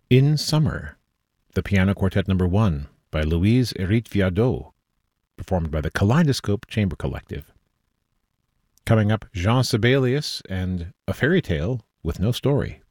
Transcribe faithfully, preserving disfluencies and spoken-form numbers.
In Summer, the Piano Quartet Number One by Louise Hérite-Viardot, performed by the Kaleidoscope Chamber Collective. Coming up, Jean Sibelius and A Fairy Tale with No Story.